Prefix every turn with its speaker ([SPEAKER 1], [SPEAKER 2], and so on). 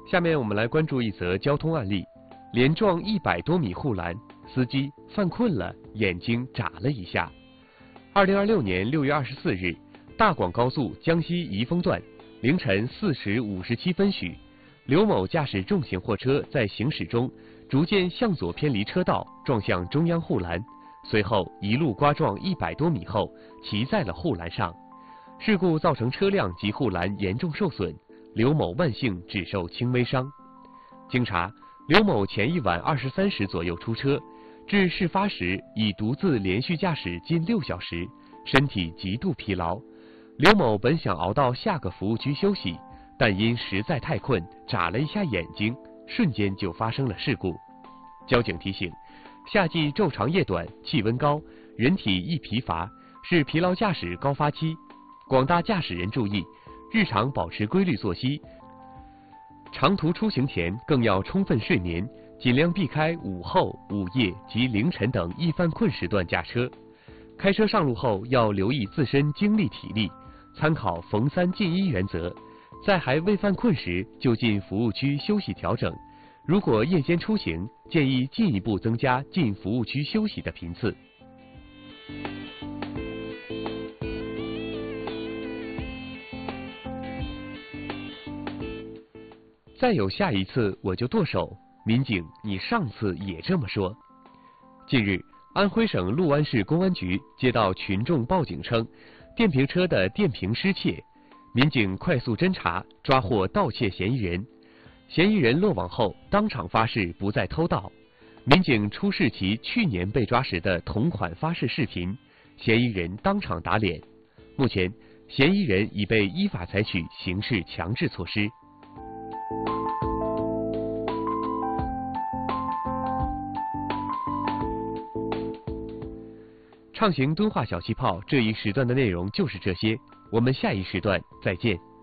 [SPEAKER 1] 下面我们来关注一则交通案例：连撞100多米护栏，司机犯困了，眼睛眨了一下。2026年6月24日，大广高速江西宜丰段凌晨4时57分许，刘某驾驶重型货车在行驶中逐渐向左偏离车道，撞向中央护栏，随后一路刮撞100多米后，骑在了护栏上。事故造成车辆及护栏严重受损，刘某万幸只受轻微伤。经查，刘某前一晚23时左右出车，至事发时已独自连续驾驶近6小时，身体极度疲劳。刘某本想熬到下个服务区休息，但因实在太困，眨了一下眼睛，瞬间就发生了事故。交警提醒，夏季昼长夜短，气温高，人体易疲乏，是疲劳驾驶高发期。广大驾驶人注意，日常保持规律作息，长途出行前更要充分睡眠，尽量避开午后、午夜及凌晨等易犯困时段驾车。开车上路后要留意自身精力体力，参考逢3进1原则，在还未犯困时就进服务区休息调整。如果夜间出行，建议进一步增加进服务区休息的频次。再有下一次我就剁手，民警，你上次也这么说。近日，安徽省六安市公安局接到群众报警称，电瓶车的电瓶失窃，民警快速侦查，抓获盗窃嫌疑人。嫌疑人落网后，当场发誓不再偷盗。民警出示其去年被抓时的同款发誓视频，嫌疑人当场打脸。目前，嫌疑人已被依法采取刑事强制措施。畅行敦化小气泡这一时段的内容就是这些，我们下一时段再见。